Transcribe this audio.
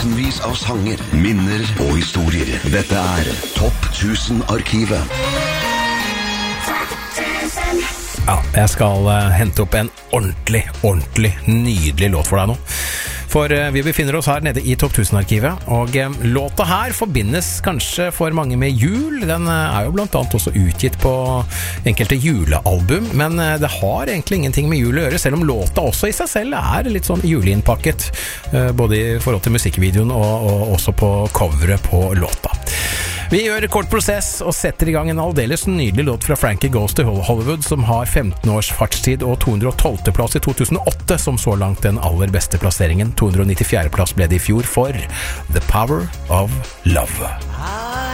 Tusenvis av sanger, minner og historier. Dette Topp 1000-arkivet. Ja, jeg skal hente opp en ordentlig nydelig låt for deg nå. For vi befinner oss her nede i Topp 1000-arkivet, og låta her forbindes kanskje for mange med jul. Den jo blant annet også utgitt på enkelte julealbum, men det har egentlig ingenting med jul å gjøre, selv om låta også i seg selv litt sånn juleinnpakket, både i forhold til musikkvideoen og også på coveret på låta. Vi gjør kort prosess og setter i gang en aldeles nydelig låt fra Frankie Goes to Hollywood, som har 15 års fartstid og 212. plass i 2008, som så langt den aller beste plasseringen. 294. plass ble det i fjor for The Power of Love.